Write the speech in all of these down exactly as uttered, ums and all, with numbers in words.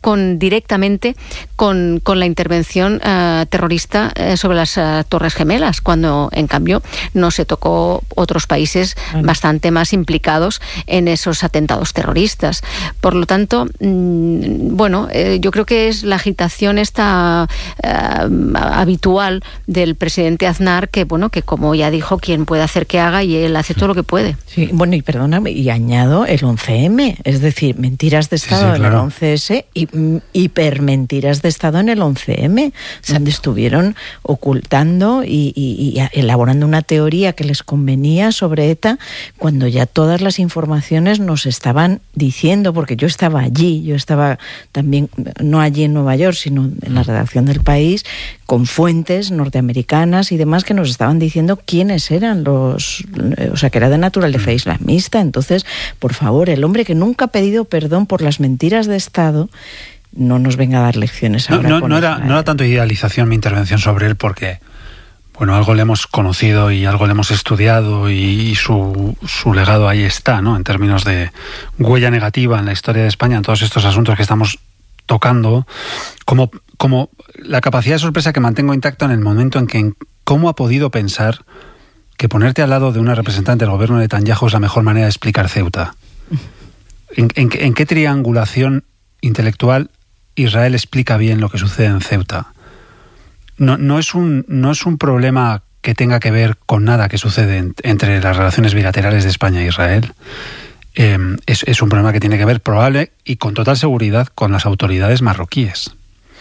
con directamente con, con la intervención uh, terrorista uh, sobre las uh, Torres Gemelas, cuando en cambio no se tocó otros países bueno. bastante más implicados en esos atentados terroristas. Por lo tanto, mmm, bueno, eh, yo creo que es la agitación esta uh, habitual del presidente Aznar, que bueno, que como ya dijo, quien puede hacer que haga, y él hace todo lo que puede. Sí, bueno, y perdóname, y añado el once eme, es decir, mentiras de Estado sí, sí, claro. en el once ese y mm, hipermentiras de Estado en el once eme. O sea, estuvieron ocultando y, y, y elaborando una teoría que les convenía sobre ETA cuando ya todas las informaciones nos estaban diciendo, porque yo estaba allí, yo estaba también, no allí en Nueva York, sino en la redacción del País, con fuentes norteamericanas y demás que nos estaban diciendo quiénes eran los, o sea, que era de naturaleza islamista. Entonces, por favor, el hombre que nunca ha pedido perdón por las mentiras de Estado, no nos venga a dar lecciones ahora. No, no, no, era, no era tanto idealización mi intervención sobre él, porque, bueno, algo le hemos conocido y algo le hemos estudiado, y, y su, su legado ahí está, ¿no? En términos de huella negativa en la historia de España, en todos estos asuntos que estamos tocando, como, como la capacidad de sorpresa que mantengo intacta en el momento en que, ¿cómo ha podido pensar que ponerte al lado de una representante del gobierno de Netanyahu es la mejor manera de explicar Ceuta? ¿En, en, en qué triangulación intelectual Israel explica bien lo que sucede en Ceuta? No, no, es un, no es un problema que tenga que ver con nada que sucede en, entre las relaciones bilaterales de España e Israel. Eh, es, es un problema que tiene que ver probable y con total seguridad con las autoridades marroquíes,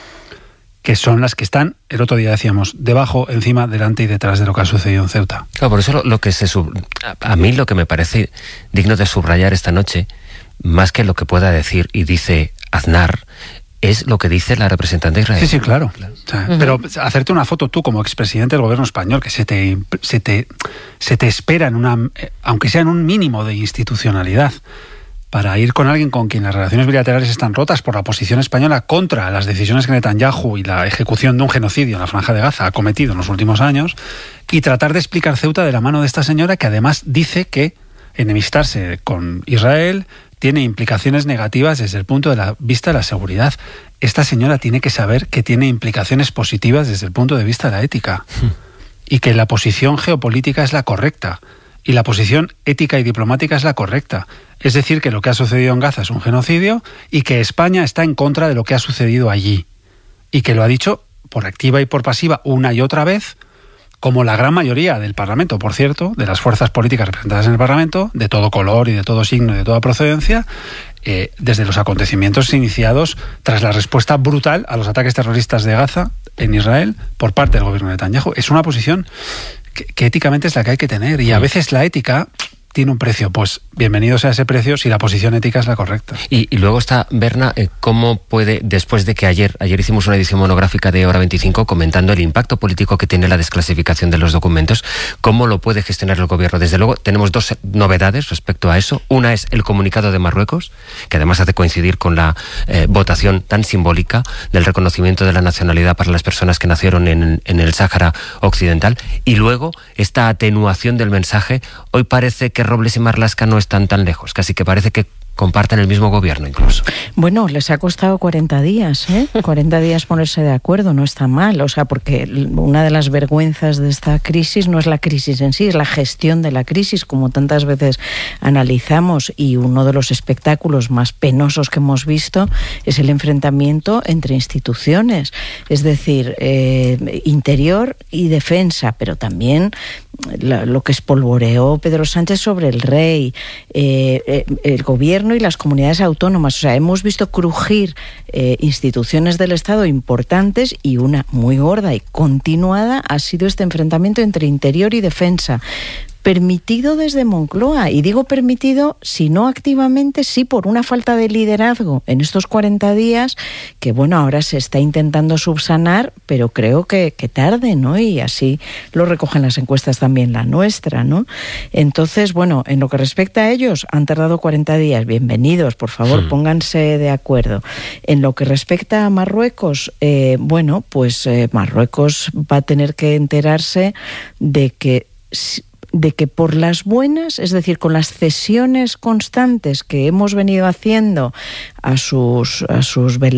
que son las que están, el otro día decíamos, debajo, encima, delante y detrás de lo que ha sucedido en Ceuta. Claro, por eso lo, lo que se sub... a mí lo que me parece digno de subrayar esta noche, más que lo que pueda decir y dice Aznar, es lo que dice la representante israelí. Sí, sí, claro. claro. O sea, uh-huh. Pero hacerte una foto tú como expresidente del gobierno español, que se te, se te, se te espera, en una, aunque sea en un mínimo de institucionalidad, para ir con alguien con quien las relaciones bilaterales están rotas por la posición española contra las decisiones que Netanyahu y la ejecución de un genocidio en la Franja de Gaza ha cometido en los últimos años, y tratar de explicar Ceuta de la mano de esta señora, que además dice que enemistarse con Israel tiene implicaciones negativas desde el punto de la vista de la seguridad. Esta señora tiene que saber que tiene implicaciones positivas desde el punto de vista de la ética, sí. Y que la posición geopolítica es la correcta y la posición ética y diplomática es la correcta. Es decir, que lo que ha sucedido en Gaza es un genocidio y que España está en contra de lo que ha sucedido allí, y que lo ha dicho por activa y por pasiva una y otra vez, como la gran mayoría del Parlamento, por cierto, de las fuerzas políticas representadas en el Parlamento, de todo color y de todo signo y de toda procedencia, eh, desde los acontecimientos iniciados tras la respuesta brutal a los ataques terroristas de Gaza en Israel por parte del gobierno de Netanyahu. Es una posición que, que éticamente es la que hay que tener, y a veces la ética tiene un precio. Pues bienvenido sea ese precio si la posición ética es la correcta. Y, y luego está, Berna, eh, ¿cómo puede, después de que ayer ayer hicimos una edición monográfica de Hora veinticinco comentando el impacto político que tiene la desclasificación de los documentos, cómo lo puede gestionar el gobierno? Desde luego tenemos dos novedades respecto a eso. Una es el comunicado de Marruecos, que además hace coincidir con la eh, votación tan simbólica del reconocimiento de la nacionalidad para las personas que nacieron en, en el Sáhara Occidental. Y luego esta atenuación del mensaje. Hoy parece que Robles y Marlaska no están tan lejos, casi que parece que comparten el mismo gobierno incluso. Bueno, les ha costado cuarenta días, ¿eh? cuarenta días ponerse de acuerdo, no está mal, o sea, porque una de las vergüenzas de esta crisis no es la crisis en sí, es la gestión de la crisis, como tantas veces analizamos, y uno de los espectáculos más penosos que hemos visto es el enfrentamiento entre instituciones, es decir, eh, interior y defensa, pero también lo, lo que espolvoreó Pedro Sánchez sobre el rey, eh, eh, el gobierno y las comunidades autónomas. O sea, hemos visto crujir eh, instituciones del Estado importantes, y una muy gorda y continuada ha sido este enfrentamiento entre interior y defensa, permitido desde Moncloa, y digo permitido, si no activamente, sí por una falta de liderazgo en estos cuarenta días, que bueno, ahora se está intentando subsanar, pero creo que, que tarde, ¿no? Y así lo recogen las encuestas también, la nuestra, ¿no? Entonces, bueno, en lo que respecta a ellos, han tardado cuarenta días, bienvenidos, por favor, sí. Pónganse de acuerdo. En lo que respecta a Marruecos, eh, bueno, pues eh, Marruecos va a tener que enterarse de que de que por las buenas, es decir, con las cesiones constantes que hemos venido haciendo a sus, a sus